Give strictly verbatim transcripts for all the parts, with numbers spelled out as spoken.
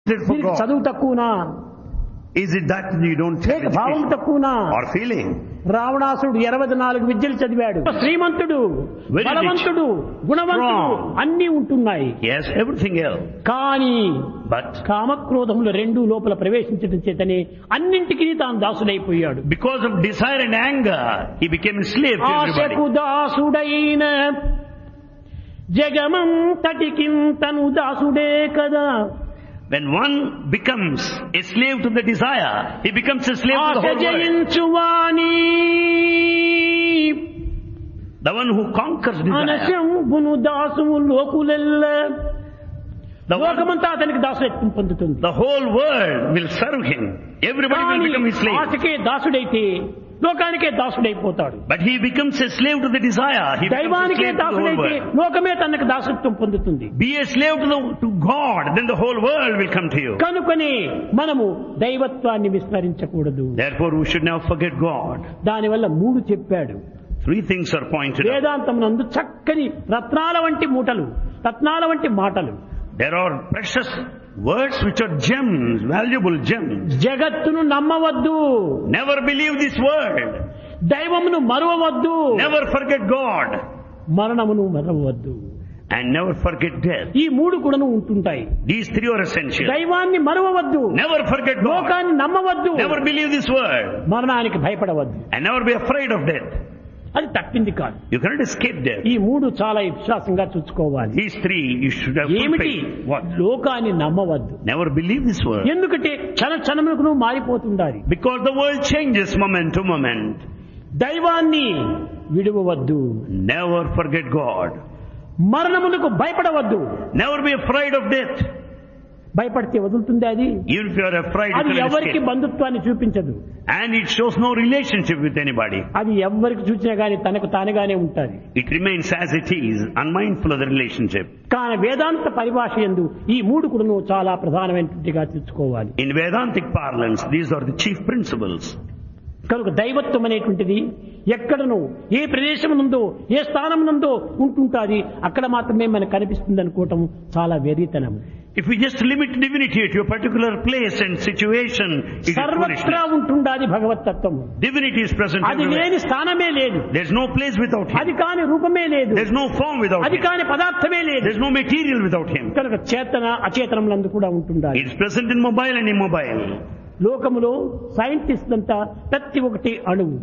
it for దీనికి God? చదువు తక్కువనా, Is it that you don't have లేక భావం education తక్కువనా? or feeling? రావణాసుడు ఇరవై నాలుగు విద్యలు చదివాడు. శ్రీమంతుడు, Very rich, బలవంతుడు, గుణవంతుడు strong. అన్నీ ఉంటున్నాయి. Yes, everything else. కానీ But కామక్రోధములు రెండు లోపల ప్రవేశించడం చేతనే అన్నింటికీ తాను దాసుడైపోయాడు. because of desire and anger, he became a slave to everybody. ఆశకు దాసుడైన జగమంతటికి తను దాసుడే కదా. When one becomes a slave to the desire, he becomes a slave to Asha the whole world. జయించువాని The one who conquers desire, అనశంబును దాసువు లోకులెల్ల. the, one, లోకమంతా అతనికి దాసుడత్వం పొందుతుంది. the whole world will serve him. Everybody will కానీ become his slave. ఆశకే దాసుడైతే లోకానికే దాసుడైపోతాడు. But he becomes a slave to the desire. He becomes a దైవానికే slave to the whole దాసుడైతే world. లోకమే తనకు దాసత్వం పొందుతుంది. Be a slave to, the, to God, then the whole world will come to you. కనుకనే మనము దైవత్వాన్ని విస్మరించకూడదు. Therefore, we should never forget God. దానివల్ల మూడు చెప్పాడు. Three things are pointed out. వేదాంతం నందు చక్కని రత్నాల వంటి మూటలు, రత్నాల వంటి మాటలు. There are precious words which are gems, valuable gems. జగత్తును నమ్మవద్దు, Never believe this world. దైవమును మరువవద్దు, Never forget God. మరణమును మరవవద్దు. And never forget death. ఈ మూడు కూడాను ఉంటుంటాయి. These three are essential. దైవాన్ని మరువవద్దు, Never forget God. లోకాన్ని నమ్మవద్దు, Never believe this world. మరణానికి భయపడవద్దు. And never be afraid of death. అది తప్పింది కాదు. You cannot escape death. ఈ మూడు చాలా విశ్వాసంగా చూసుకోవాలి. These three you should have full ఏమిటి? faith. What? లోకాన్ని నమ్మవద్దు. Never believe this world. ఎందుకంటే క్షణ క్షణములకు నువ్వు మారిపోతుండాలి. Because the world changes moment to moment. దైవాన్ని విడువవద్దు, Never forget God. మరణమునకు భయపడవద్దు. Never be afraid of death. భయపడితే వదులుతుంది అది. Even if you are afraid, you అది cannot ఎవరికి escape. బంధుత్వాన్ని చూపించదు. And it shows no relationship with anybody. అది ఎవరికి చూసినా గానీ తనకు తానుగానే ఉంటుంది. It remains as it is, unmindful of the relationship. కానీ వేదాంత పరిభాష యందు ఈ మూడు కూడాను చాలా ప్రధానమైనటువంటిగా తీసుకోవాలి. In Vedantic parlance, these are the chief principles. కనుక దైవత్వం అనేటువంటిది ఎక్కడను ఏ ప్రదేశం నుందో ఏ స్థానం నుందో ఉంటుంటాది, అక్కడ మాత్రమే మనకు కనిపిస్తుంది అనుకోవటం చాలా వెర్రితనం. If we just limit divinity to a particular place and situation, it is సర్వత్రా foolishness. ఉంటుండాది భగవతత్వము. Divinity is present అది everywhere. లేని స్థానమే లేదు, There's no place without అది him. కాని రూపమే లేదు, There's no form without అది him. కాని పదార్థమే లేదు. There's no material without him. కనుక చేతన అచేతనములందు కూడా ఉంటుండాలి. It is present in mobile and immobile. లోకములో సైంటిస్టులంతా ప్రతి ఒక్కటి అణువు.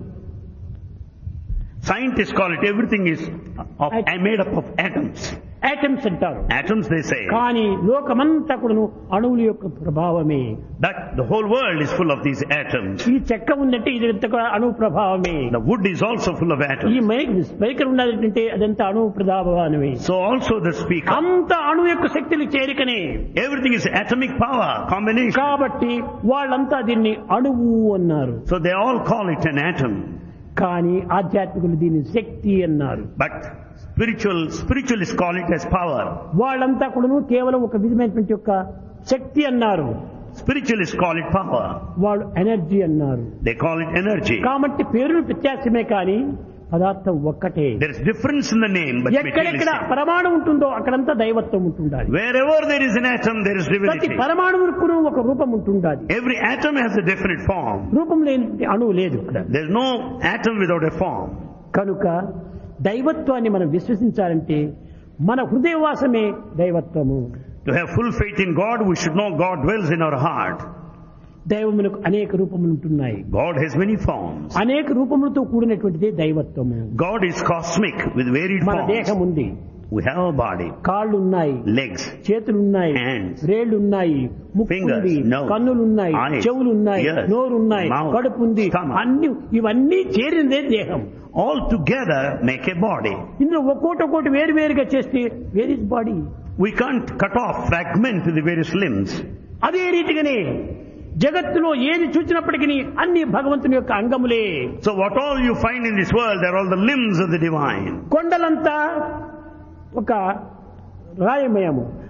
Scientists call it everything is of, At- made up of atoms. Atoms అంటారు. Atoms, they say. కానీ లోకమంతా కూడాను అణువుల యొక్క ప్రభావమే. That the whole world is full of these atoms. ఈ చెక్క ఉందంటే ఇది ఎంత కూడా అణువు ప్రభావమే. The wood is also full of ఈ atoms. మైక్ స్పీకర్ ఉన్నదంటే అదంతా అణువు ప్రభావమే. So also the speaker. అంత అణువు యొక్క శక్తులు చేరికనే. Everything is atomic power combination. కాబట్టి వాళ్ళంతా దీన్ని అణువు అన్నారు. So they all call it an atom. కానీ ఆధ్యాత్మికులు దీన్ని శక్తి అన్నారు. But spiritual spiritualists call it as power. వాళ్ళంతా కూడాను కేవలం ఒక విధమైనటువంటి యొక్క శక్తి అన్నారు. Spiritualists call it power. వాళ్ళు ఎనర్జీ అన్నారు. They call it energy. కాబట్టి పేరులు వ్యత్యాసమే కానీ పదార్థం ఒక్కటే. There is difference in the name, but ఎక్కడెక్కడ materialistic. పరమాణు ఉంటుందో అక్కడంతా దైవత్వం ఉంటుండాలి. Wherever there is an atom, there is ప్రతి divinity. పరమాణువుకు ఒక రూపం ఉంటుండాలి. Every atom has a definite form. రూపం లేని అణువు లేదు ఇక్కడ. There is no atom without a form. కనుక దైవత్వాన్ని మనం విశ్వసించాలంటే మన హృదయవాసమే దైవత్వము. To have full faith in God, we should know God dwells in our heart. దైవమునకు అనేక రూపములు ఉంటున్నాయి. God has many forms. అనేక రూపములతో కూడినటువంటిదే దైవత్వము. God is cosmic with varied మన దేహం forms. ఉంది, We have a body, కాళ్ళు ఉన్నాయి, legs, చేతులు ఉన్నాయి, Hands, వేళ్ళు ఉన్నాయి, ముక్కు fingers, ఉంది, nose, కన్నులు ఉన్నాయి, eyes, చెవులు ఉన్నాయి, ears, నోరు ఉన్నాయి, mouth, కడుపు ఉంది, stomach. అన్ని ఇవన్నీ చేరిందే దేహం. all together make a body. ఇందులో ఒక్కోటి ఒక్కోటి వేరు వేరుగా చేస్తే where is body. We can't cut off, fragment the various limbs. అదే రీతిగానే జగత్తులో ఏది చూసినప్పటికీ అన్ని భగవంతుని యొక్క అంగములే. So what all you find in this world, they're all the limbs of the divine. కొండలంతా ఒక రాయమయము,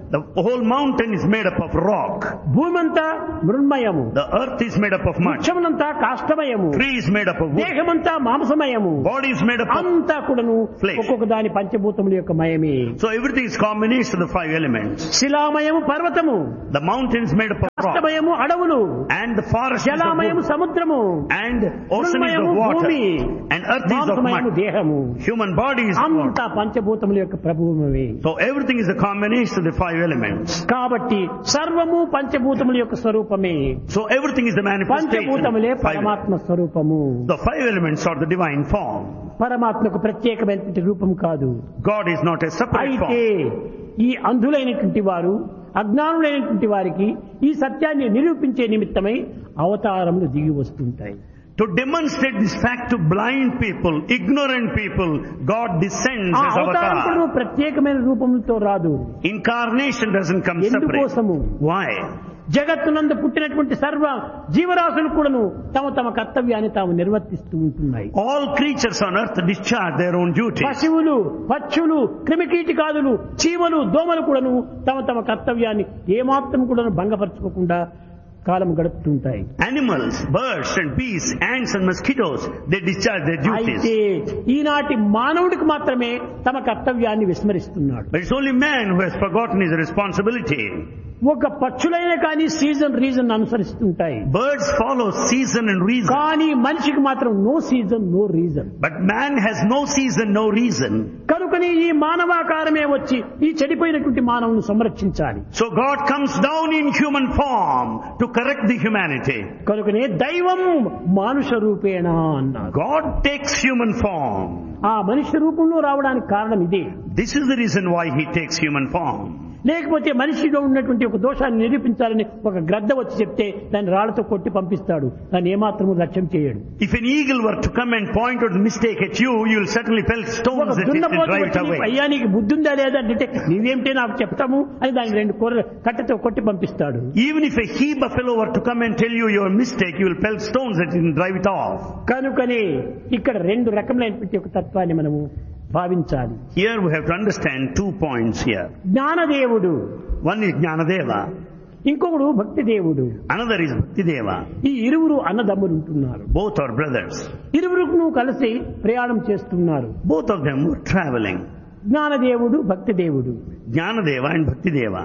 The whole mountain is made up of rock. భూమంతా మృణ్మయము, The earth is made up of mud. వృక్షమునంతా కాష్టమయము, Tree is made up of wood. దేహమంతా మాంసమయము, Body is made up of... అంతా కూడాను flesh. ఒక్కొక్క దాని పంచభూతముల యొక్క మయమే. So everything is combination of the five elements. శిలామయము పర్వతము, The mountain is made up of rock. కాష్టమయము అడవులు, And the forest is of జలమయము wood. సముద్రము, And ocean is మృణ్మయము of water. భూమి, And earth is of మాంసమయము mud. దేహము. Human body is of అంతా water. పంచభూతముల యొక్క ప్రభువమే. So everything is a combination of the five elements. కాబట్టి సర్వము పంచభూతముల యొక్క స్వరూపమే. So everything is the manifestation. పంచభూతములే of five. పరమాత్మ స్వరూపము. The five elements are the divine form. పరమాత్మకు ప్రత్యేకమైనటువంటి రూపం కాదు. God is not a separate అయితే form. ఈ అంధులైనటువంటి వారు, అజ్ఞానులైనటువంటి వారికి ఈ సత్యాన్ని నిరూపించే నిమిత్తమై అవతారములు దిగి వస్తుంటాయి. To demonstrate this fact to blind people, ignorant people, God descends ఆ as అవతారములు avatar. ప్రత్యేకమైన రూపంతో రాదు. Incarnation doesn't come separate. ఎందుకోసము? Why? జగత్తునందు పుట్టినటువంటి సర్వ జీవరాశులు కూడాను తమ తమ కర్తవ్యాన్ని తాము నిర్వర్తిస్తూ ఉంటున్నాయి. All creatures on earth discharge their own duties. పశువులు, పక్షులు, క్రిమికీటకాదులు, చీమలు, దోమలు కూడాను తమ తమ కర్తవ్యాన్ని ఏమాత్రం కూడాను భంగపరచుకోకుండా కాలం గడుపుతుంటాయి. Animals, birds and beasts, ants and mosquitoes, they discharge their duties. అయితే ఈనాటి మానవుడికి మాత్రమే తమ కర్తవ్యాన్ని విస్మరిస్తున్నాడు. But it's only man who has forgotten his responsibility. ఒక పక్షులైన కానీ season reason అనుసరిస్తుంటాయి. Birds follow season and reason. కానీ మనిషికి మాత్రం no season no reason. But man has no season, no reason. కనుకనే ఈ మానవాకారమే వచ్చి ఈ చెడిపోయినటువంటి మానవుని సంరక్షించాలి. So God comes down in human form to correct the humanity. కనుకనే దైవం మానుష రూపేణ అన్నారు. God takes human form. ఆ మనిషి రూపంలో రావడానికి కారణం ఇదే. This is the reason why he takes human form. లేకపోతే మనిషిలో ఉన్నటువంటి ఒక దోషాన్ని నిరూపించాలని ఒక గ్రద్ద వచ్చి చెప్తే దాన్ని రాళ్లతో కొట్టి పంపిస్తాడు. దాన్ని ఏమాత్రము లక్ష్యం చేయడు. If an eagle were to come and point out the mistake at you, you will certainly pelt stones at it and drive it away. అయ్యా నీకు బుద్ధి ఉందా లేదా అంటే నీవేమిటే నాకు చెప్తాము అని దాన్ని రెండు కూర కట్టెతో కొట్టి పంపిస్తాడు. Even if a he buffalo were to come and tell you your mistake, you will pelt stones at it and drive it off. కనుకనే ఇక్కడ రెండు రకములైనటువంటి ఒక తత్వాన్ని మనము భావించాలి. Here we have to understand two points here. జ్ఞానదేవుడు, One is Jnanadeva, ఇంకొకడు భక్తి దేవుడు. another is Bhaktideva. ఈ ఇరువురు అన్నదమ్ములు ఉంటున్నారు. Both are brothers. ఇరువురును కలిసి ప్రయాణం చేస్తున్నారు. Both of them were traveling. జ్ఞానదేవుడు, భక్తి దేవుడు. Jnanadeva and Bhaktideva.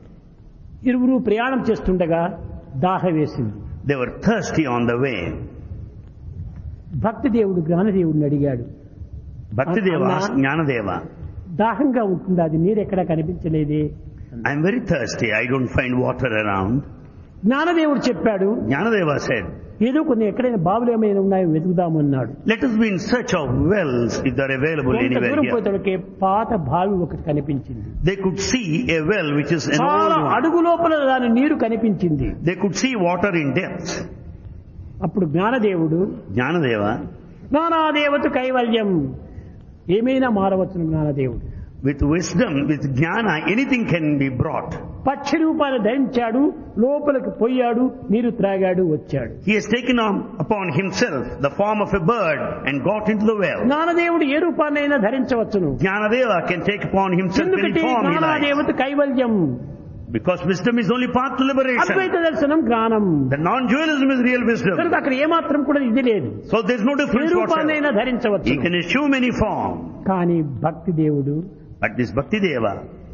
ఇరువురు ప్రయాణం చేస్తుండగా దాహం వేసింది. They were thirsty on the way. భక్తి దేవుడు జ్ఞానదేవుడిని అడిగాడు, Bhaktideva Anna- asked Jnanadeva, దాహంగా ఉంటుంది, అది నీరు ఎక్కడ కనిపించలేదే. I am very thirsty. I don't find water around. జ్ఞానదేవుడు చెప్పాడు, Jnanadeva said, ఏదో కొన్ని ఎక్కడైనా బావులు ఏమైనా ఉన్నాయో వెతుకుదాము అన్నాడు. let us be in search of wells if they are available కొంత anywhere దూరం here. పోయేటప్పటికే పాత బావి ఒకటి కనిపించింది. They could see a well which is an చాలా old one. అడుగు లోపల దాని నీరు కనిపించింది. They could see water in depth. అప్పుడు జ్ఞానదేవుడు, Jnanadeva, జ్ఞానాదేవత కైవల్యం, ఏమైనా మారవచ్చును జ్ఞానదేవుడు. with wisdom, with jnana, anything can be brought. పక్షి రూపాన్ని ధరించాడు, లోపలికి పోయాడు, నీరు త్రాగాడు, వచ్చాడు. He has taken on upon himself the form of a bird and got into the well. జ్ఞానదేవుడు A రూపాన్నైనా ధరించవచ్చును. Jnanadeva can take upon himself any ఎందుకంటే form he likes. జ్ఞానాదేవత కైవల్యం, Because wisdom is only path to liberation. అద్వైత దర్శనం జ్ఞానం. The non-dualism is real wisdom. కనుక అక్కడ ఏమాత్రం కూడా ఇది లేదు. So there is no A difference whatsoever. రూపాన్నైనా ధరించవచ్చు. He can assume any form. కానీ భక్తి దేవుడు But this Bhaktideva,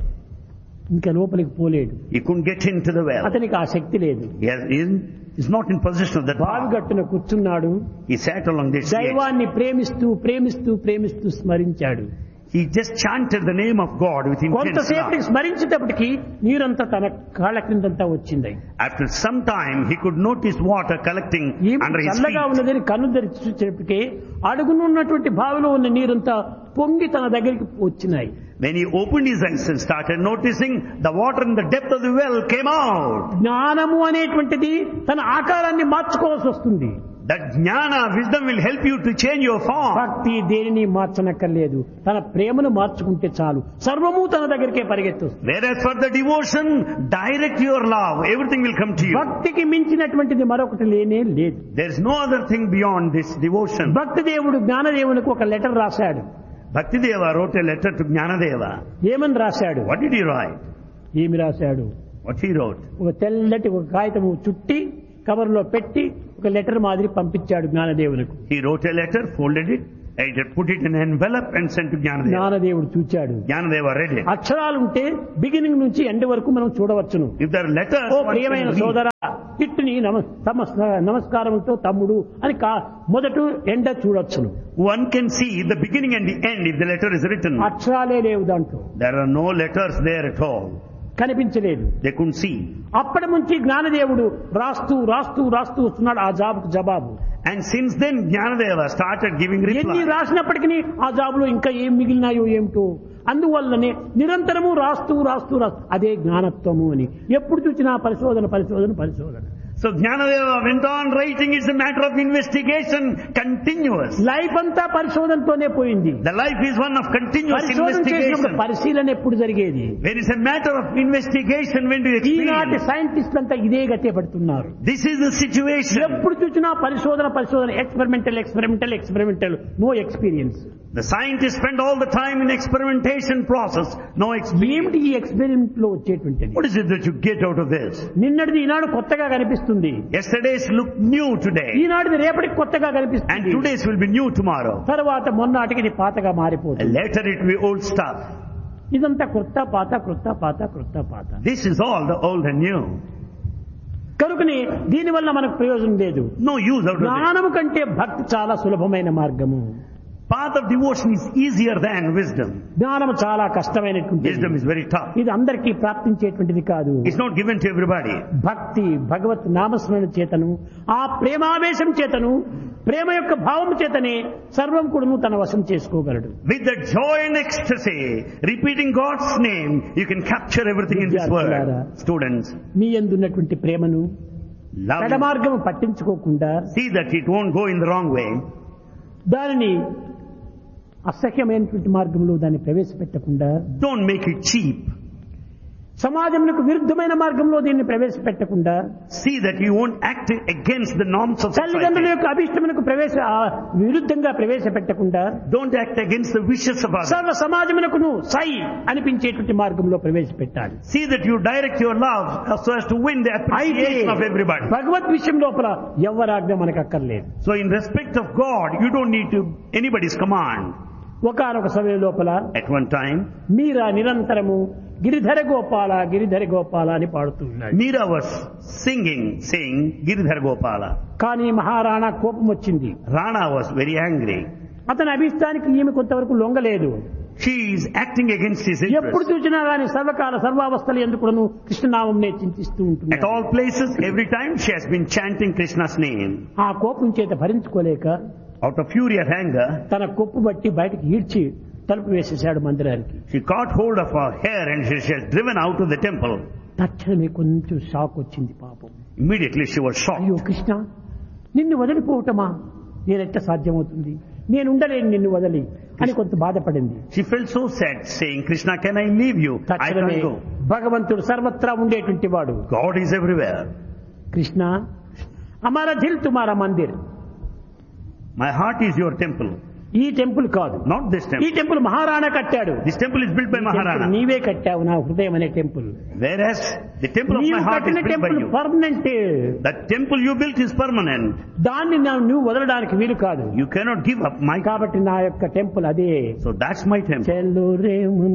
ఇంకా లోపలికి పోలేడు. he couldn't get into the well. అతనికి ఆ శక్తి లేదు. He has, he is not in possession of that బావి power. గట్టున కూర్చున్నాడు. He sat along this edge. దైవాన్ని ప్రేమిస్తూ ప్రేమిస్తూ ప్రేమిస్తూ స్మరించాడు. He just chanted the name of God with intense కొంతసేపటికి love. స్మరించేటప్పటికి నీరంతా తన కాళ్ళ క్రిందంతా వచ్చింది. After some time, he could notice water collecting ఈ under his చల్లగా feet. ఉన్నదని కన్ను తెరిచి చూసేటప్పటికే అడుగునున్నటువంటి బావిలో ఉన్న నీరంతా పొంగి తన దగ్గరికి వచ్చినాయి. When he opened his eyes and started noticing, the water in the depth of the well came out. జ్ఞానము అనేటువంటిది తన ఆకారాన్ని మార్చుకోవాల్సి వస్తుంది. That jnana, wisdom will help you to change your form. భక్తి దేనిని మార్చనక్కర్లేదు, తన ప్రేమను మార్చుకుంటే చాలు, సర్వము తన దగ్గరికే పరిగెత్తుస్తుంది. Whereas for the devotion, direct your love, everything will come to you. భక్తికి మించినటువంటిది మరొకటి లేనే లేదు. There is no other thing beyond this devotion. భక్తి దేవుడు జ్ఞానదేవునికి ఒక లెటర్ రాశాడు. Bhaktideva wrote a letter to Jnanadeva. ఏమని రాశాడు? What did he write? ఏమి రాశాడు? What he wrote? ఒక తెల్లటి ఒక కాగితము చుట్టి కవర్లో పెట్టి ఒక లెటర్ మాదిరి పంపించాడు జ్ఞానదేవునికి. He wrote a letter, folded it, and put it in an envelope and sent to Jnanadeva. జ్ఞానదేవుడు చూచాడు. Jnanadeva read it. అక్షరాలుంటే బిగినింగ్ నుంచి ఎండ్ వరకు మనం చూడవచ్చును. If there are letters, oh one can ప్రియమైన read. సోదరా, ఇట్టుని నమస్కారములతో తమ్ముడు అని మొదట ఎండ చూడొచ్చును. One can see the beginning and the end if the letter is written. అక్షరాలే లేవు దాంట్లో. There are no letters there at all. కనిపించలేదు. They couldn't see. అప్పటి నుంచి జ్ఞానదేవుడు రాస్తూ రాస్తూ రాస్తూ వస్తున్నాడు ఆ జాబుకు జవాబు. And since then Jnanadeva started giving ఎన్ని reply. రాసినప్పటికీ ఆ జాబులో ఇంకా ఏం మిగిలినాయో ఏమిటో. అందువల్లనే నిరంతరము రాస్తూ రాస్తూ రాస్తూ అదే జ్ఞానత్వము అని ఎప్పుడు చూసినా పరిశోధన పరిశోధన పరిశోధన. So Jnanadeva went on writing. It's a matter of investigation, continuous. Life అంతా పరిశోధనతోనే పోయింది. The life is one of continuous పరిశోధన చేసినప్పుడు investigation. పరిశీలన ఎప్పుడు జరిగేది? There is a matter of investigation when do you ఈనాటి experience. సైంటిస్టులు అంతా ఇదే గతే పడుతున్నారు. This is the situation. ఎప్పుడు చూసినా పరిశోధన పరిశోధన experimental experimental experimental no experience. The scientists spend all the time in experimentation process, no experience. ఏమిటి ఈ ఎక్స్పెరిమెంట్ లో వచ్చేటువంటిది? What is it that you get out of this? నిన్నటిది ఈనాడు కొత్తగా కనిపిస్తుంది. Yesterday's look new today, ఈనాటిది రేపటికి కొత్తగా and కనిపిస్తుంది. today's will be new tomorrow. తర్వాత మొన్నటికి ఇది పాతగా And మారిపోతుంది. later it will be old stuff. ఇదంతా క్రొత్త పాత క్రొత్త పాత క్రొత్త పాత. This is all the old and new. కనుకని దీనివల్ల మనకు ప్రయోజనం లేదు. No use out of it. జ్ఞానము కంటే భక్తి చాలా సులభమైన మార్గము. Path of devotion is easier than wisdom. జ్ఞానము చాలా కష్టమైనటువంటిది. Wisdom is very tough. ఇది అందరికీ ప్రాప్తించేటువంటిది కాదు. It's not given to everybody. భక్తి భగవత్ నామస్మరణ చేతను ఆ ప్రేమావేశం చేతను ప్రేమ యొక్క భావం చేతనే సర్వం కూడాను తన వశం చేసుకోగలడు. With the joy and ecstasy, repeating God's name, you can capture everything in this world. Students, మీ యందున్నటువంటి ప్రేమను love పెడ it. మార్గం పట్టించుకోకుండా See that it won't go in the wrong way. దానిని అసహ్యమైనటువంటి మార్గంలో దాన్ని ప్రవేశపెట్టకుండా Don't make it cheap. సమాజంకు విరుద్ధమైన మార్గంలో దీన్ని ప్రవేశపెట్టకుండా See that you won't act against the norms of తల్లిదండ్రుల society. యొక్క అభిష్టమునకు ప్రవేశ ఆ విరుద్ధంగా ప్రవేశపెట్టకుండా Don't act against the wishes of others. సర్వ సమాజమునకును సై అనిపించేటువంటి మార్గంలో ప్రవేశపెట్టాలి. See that you direct your love so as to win the అయితే appreciation of everybody. భగవద్ విషయం లోపల ఎవరాజ్ఞ మనకు అక్కర్లేదు. So in respect of God, you don't need to anybody's command. ఒకనొక సమయం లోపల At one time, మీరా నిరంతరము గిరిధర గోపాల గిరిధర గోపాల అని పాడుతున్నాడు. Meera was singing, saying, Giridhar Gopala. కానీ మహారాణా కోపం వచ్చింది. Rana was very angry. అతని అభిష్టానికి ఈమె కొంతవరకు లొంగలేదు. She is acting against his ఎప్పుడు interest. చూసినా గాని సర్వకాల సర్వావస్థలు ఎందుకును కృష్ణనామం నే చింతిస్తూ At ఉంటుంది. all places, every time, she has been chanting Krishna's name. ఆ కోపం చేత భరించుకోలేక Out of fury of anger, తన కొప్పు బట్టి బయటకు ఈడ్చి తలుపు వేసేశాడు మందిరానికి. she caught hold of her hair and she she has driven out of the temple. తక్షణమే కొంచెం షాక్ వచ్చింది పాపం. Immediately she was అయ్యో shocked. కృష్ణ, నిన్ను వదిలిపోవటమా? నేనెట్ట సాధ్యమవుతుంది? నేను ఉండలేను నిన్ను వదిలి అని కొంత బాధపడింది. She felt so sad, saying, Krishna, can I leave you? I తక్షణమే can't go. భగవంతుడు సర్వత్రా ఉండేటువంటి వాడు. God is everywhere. Krishna, Hamara Dil తుమారా Mandir. My heart is your temple, ఈ టెంపుల్ కాదు, not this ఈ temple. టెంపుల్ మహారాణా కట్టాడు. This temple is built by ఈ టెంపుల్ Maharana. నీవే కట్టావు నా హృదయం అనే temple. Whereas the temple of నీవు my heart is కట్టిన built by temple you. Permanent. The temple you built is permanent. దాన్ని నా- నువ్వు వదలడానికి వీలు కాదు. You cannot give up my. కాబట్టి నా యొక్క టెంపుల్ అదే. So that's my temple. చెల్లు రేమున్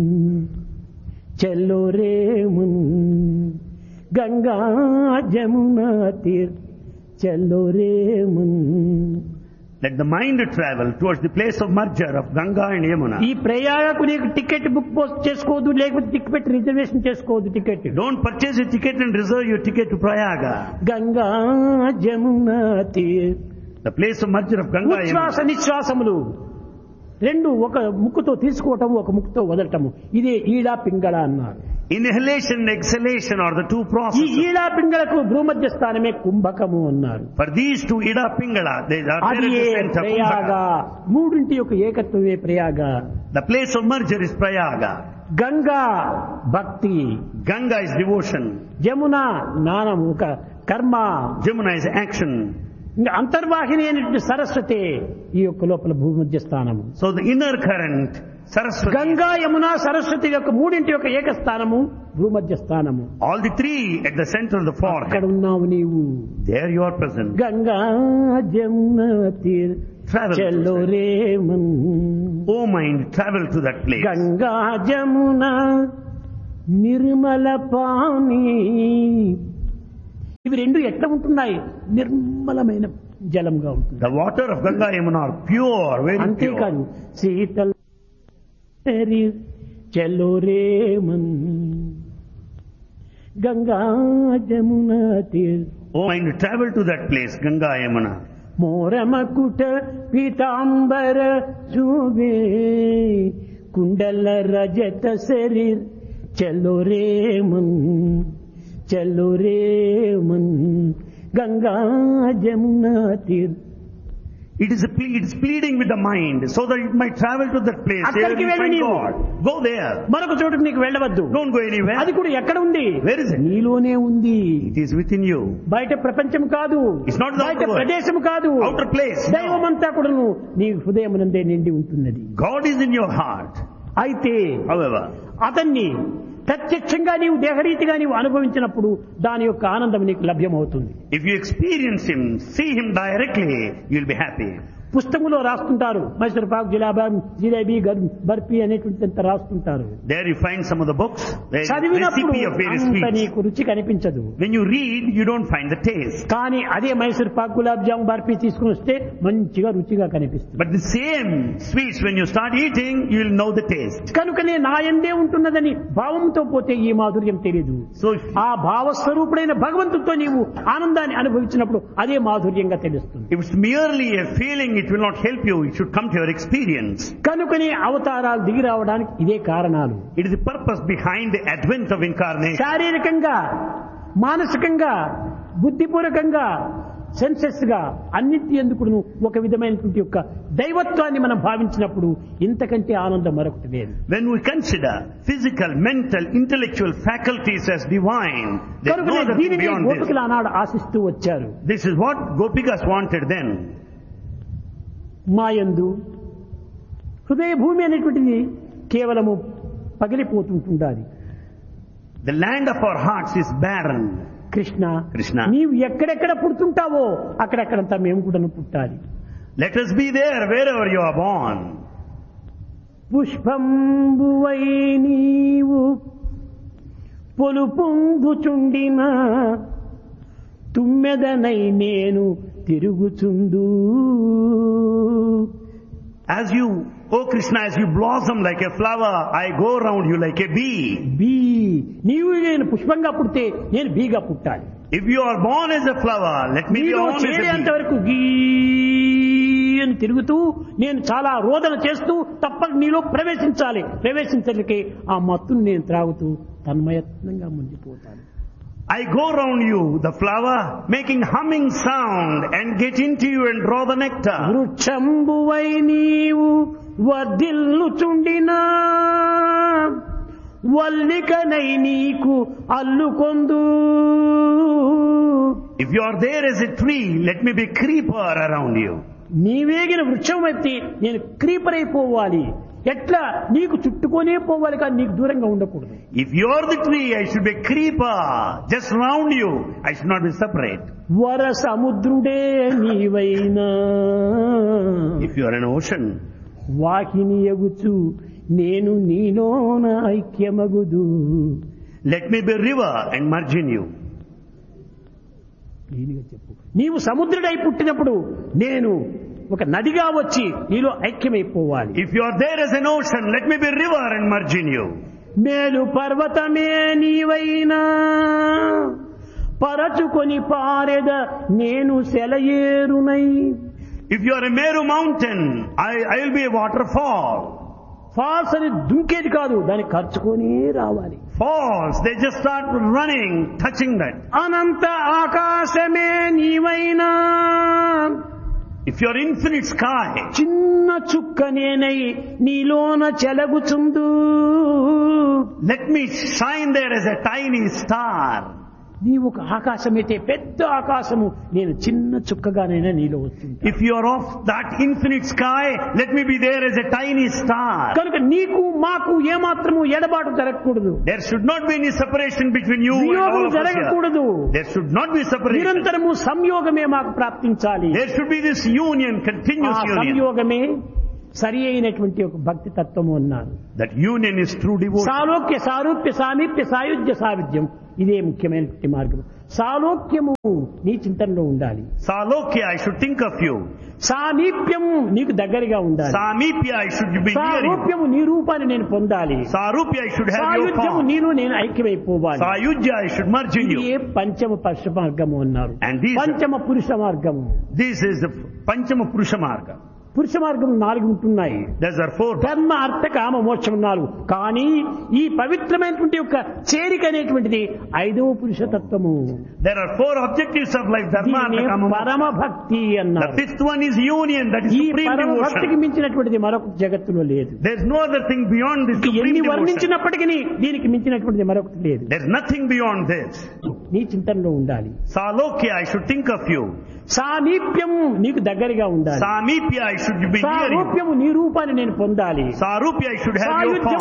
చెల్లు రేమున్ గంగా జమునా తీర్ చెల్లు రేమున్. Let the mind travel towards the place of merger of Ganga and Yamuna. ఈ ప్రయాగకు నీకు టికెట్ బుక్ పోస్ట్ చేసుకోవద్దు, లేకపోతే టికెట్ రిజర్వేషన్ చేసుకోవద్దు. Ticket Don't purchase a ticket and reserve your ticket to Prayaga. Ganga Jamuna తీర్. The place of merger of Ganga and ఉచ్ఛ్వాస Yamuna. నిశ్వాసములు రెండు ఒక ముక్కుతో తీసుకోవటం, ఒక ముక్కుతో వదలటము, ఇదే ఈడా పింగళ అన్నారు. Inhalation and exhalation are the two ఈ processes. ఈడా పింగళకు భూమధ్య స్థానమే కుంభకము అన్నారు. For these two, Ida Pingala, they are there అది at the center. Prayag. Kumbhaka. మూడింటి యొక్క ఏకత్వమే Prayag. The place of merger is Prayaga. Ganga భక్తి, Ganga is devotion. జమున జ్ఞానం, ఒక కర్మ, Jamuna is action. ఇంకా అంతర్వాహిని అయినటువంటి సరస్వతి ఈ యొక్క లోపల భూమధ్య స్థానము. So the inner current Saraswati. Ganga Yamuna Saraswati యొక్క మూడింటి యొక్క ఏక స్థానము భూమధ్య స్థానము. All the three at the center of the forehead. అక్కడ ఉన్నావు నీవు. There you are present. Ganga Jamuna తీర్ Travel. చలో రే Mann. Oh mind, travel to that place. Ganga Jamuna Nirmala పాని. ఇవి రెండు ఎట్లా ఉంటున్నాయి? నిర్మలమైన జలంగా ఉంటుంది. The water of Ganga Yamuna are pure, very అంతేకాదు pure. శీతల్ చలో రే Mann. Ganga Jamuna తీర్. Oh mind, travel to that place, Ganga Yamuna. మోరమకుట Pitambara శోభే కుండల రజత శరీర్ చలో రే మన్. చలో రే Mann. Ganga Jamuna తీర్. It is a plea, it is pleading with the mind so that it might travel to that place. There అక్కడికి you వెళ్ళి find నీవు. God. Go there. మరొక చోటుకు నీకు వెళ్ళవద్దు. Don't go anywhere. అది కూడా ఎక్కడ ఉంది? Where is it? నీలోనే ఉంది. It is within you. బయట ప్రపంచం కాదు, It's not the బయట outer world. ప్రదేశం కాదు, Outer place. దైవమంతా కూడాను నీ హృదయమునందే నిండి ఉంటున్నది. God is in your heart. అయితే However, అతన్ని ప్రత్యక్షంగా నీవు దేహరీతిగా నీవు అనుభవించినప్పుడు దాని యొక్క ఆనందం నీకు లభ్యమవుతుంది. if you experience Him, see Him directly, you'll be happy. పుస్తకంలో రాస్తుంటారు మైసూర్ పాక్, జిలాబా, జిలేబీ, బర్ఫీ అనేటువంటి రాస్తుంటారు. There you find some of the books, the చదివినప్పుడు recipe of various అంత sweets. నీకు రుచి కనిపించదు. When you read, you don't find the taste. కానీ అదే మైసూర్ పాక్, గులాబ్ జామ్, బర్ఫీ తీసుకుని వస్తే మంచిగా రుచిగా కనిపిస్తుంది. But the same sweets, when you start eating, you will know the taste. కనుకనే నా యందే ఉంటున్నదని భావంతో పోతే ఈ మాధుర్యం తెలియదు. So if, ఆ భావస్వరూపుడైన భగవంతుడితో నీవు ఆనందాన్ని అనుభవించినప్పుడు అదే మాధుర్యంగా తెలుస్తుంది. if it's merely a feeling, it will not help you. It should come to your experience. కనుకనే అవతారాలు దిగి రావడానికి ఇదే కారణాలు. It is the purpose behind the advent of incarnation. శారీరకంగా, మానసికంగా, బుద్ధిపూర్వకంగా, సెన్సెస్ గా అన్నింటి ఎందుకు ఒక విధమైనటువంటి యొక్క దైవత్వాన్ని మనం భావించినప్పుడు ఇంతకంటే ఆనందం మరొకటి లేదు. When we consider physical, mental, intellectual faculties as divine, there is no కనుక other thing దీనిని beyond this. గోపికలు ఆనాడు ఆశిస్తూ వచ్చారు. This is what Gopikas wanted then. మాయందు హృదయ భూమి అనేటువంటిది కేవలము పగిలిపోతుంటుండాలి. The land of our hearts is barren. Krishna, Krishna. నీవు ఎక్కడెక్కడ పుడుతుంటావో అక్కడెక్కడంతా మేము కూడా పుట్టాలి. Let us be there wherever you are born. పుష్పంబువై నీవు పొలుపొందుచుండిన తుమ్మెదనై నేను తిరుగుచుందు. As you, oh Krishna, as you blossom like a flower, I go around you like a bee. Be, నీవు నేను పుష్పంగా పుడితే నేను బీగా పుట్టాలి. If you are born as a flower, let me be నీలో born as a చేరేంత bee. వరకు గీ అని తిరుగుతూ నేను చాలా రోదన చేస్తూ తప్పక నీలో ప్రవేశించాలి. ప్రవేశించడానికి ఆ మత్తును నేను త్రాగుతూ తన్మయత్నంగా ముంచిపోతాను. I go around you, the flower, making humming sound and get into you and draw the nectar. వృక్షంబువై నీవు వర్ధిల్లుచుండినా వల్లికనై నీకు అల్లుకొందు. If you are there as a tree, let me be creeper around you. నీవేగిన వృక్షం ఎత్తి నేను క్రీపర్ అయిపోవాలి. ఎట్లా? నీకు చుట్టుకొనే పోవాలి కానీ నీకు దూరంగా ఉండకూడదు. If you are the tree, I should be creeper just round you. I should not be separate. వర సముద్రుడే నీవైనా If you are an ocean, వాహిని ఎగుచు నేను నీలోన ఐక్యమగుదు. let me be river and merge in you. దీనిగా చెప్పు. నీవు సముద్రుడై పుట్టినప్పుడు నేను ఒక నదిగా వచ్చి నీలో ఐక్యమైపోవాలి. If you are there as an ocean, let me be river and merge in you. మేలు పర్వతమే నీవైనా పరచుకొని పారెద నేను సెలయేరునై. If you are a Meru mountain, I, I will be a waterfall. Falls అని దుంకేది కాదు, దాన్ని ఖర్చుకొని రావాలి. Falls, they just start running, touching that. Anantha Aakasame నీవైనా If you are infinite sky, చిన్న చుక్క నేనై నీలోన చెలగుచుందు. let me shine there as a tiny star. నీ ఒక ఆకాశమైతే పెద్ద ఆకాశము, నేను చిన్న చుక్కగానైనా నీలో వస్తుంది. If you are of that infinite sky, let me be there as a tiny star. కనుక నీకు మాకు ఏమాత్రము ఎడబాటు జరగకూడదు. There should not be any separation between you and all of us జరగకూడదు. here. There should not be separation. నిరంతరము సంయోగమే మాకు ప్రాప్తించాలి. There should be this union, continuous ఆ union. సంయోగమే సరి అయినటువంటి ఒక భక్తి తత్వము అన్నారు. That union is true devotion. సాలోక్య సారూప్య సామీప్య సాయుధ్య సావిధ్యం, ఇదే ముఖ్యమైనటువంటి మార్గం. సాలోక్యము నీ చింతనలో ఉండాలి. Salokya, I should think of you. సామీప్యము నీకు దగ్గరగా ఉండాలి. Samipya, I should be near you. సారూప్యము నీ రూపాన్ని నేను పొందాలి. Sarupya, I should have your సాయుధ్యము form. నీలో నేను ఐక్యమైపోవాలి. Sayujya, I should merge in ఇది you. పంచమ పురుష మార్గము అన్నారు. And these- పంచమ పురుష మార్గము. This is the Panchama Purusha Marga. పురుష మార్గం నాలుగు ఉంటున్నాయి. Those are four. ధర్మ అర్థ కామ మోక్షం నాలుగు. కానీ ఈ పవిత్రమైనటువంటి యొక్క చేరిక అనేటువంటిది ఐదవ పురుషతత్వము. There are four objectives of life. Dharma, Artha, దీనినే Kama, పరమ Moksha. భక్తి The అన్నారు. fifth one is union. That is ఈ supreme పరమ భక్తికి devotion. మించినటువంటిది మరొక జగత్తులో లేదు. There is no other thing beyond this ఇది supreme ఎన్ని devotion. వర్ణించినప్పటికీ దీనికి మించినటువంటిది మరొకటి లేదు. There is nothing beyond this. నీ చింతనలో ఉండాలి. Salokya, I should think of you. సామీప్యము నీకు దగ్గరగా ఉండాలి. Samipya, I should be near you. సారూప్యము నీ రూపాన్ని నేను పొందాలి. Sarupya, I should have your సాయుధ్యము form.